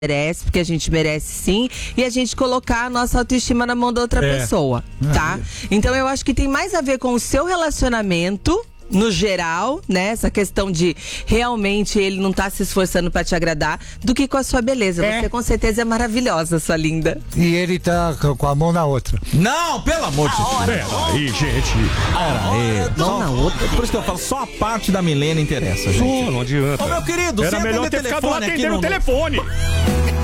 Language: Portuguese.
merece, porque a gente merece sim, e a gente colocar a nossa autoestima na mão da outra pessoa, tá? Então eu acho que tem mais a ver com o seu relacionamento, no geral, né? Essa questão de realmente ele não tá se esforçando pra te agradar, do que com a sua beleza. Você com certeza é maravilhosa, sua linda. E ele tá com a mão na outra. Não, pelo amor de Deus. Pera aí, gente. Mão na outra. Por isso que eu falo, só a parte da Milena interessa, gente. Não adianta. Ô, meu querido, Era você melhor atende ter ficado lá telefone aqui atendendo o no... telefone.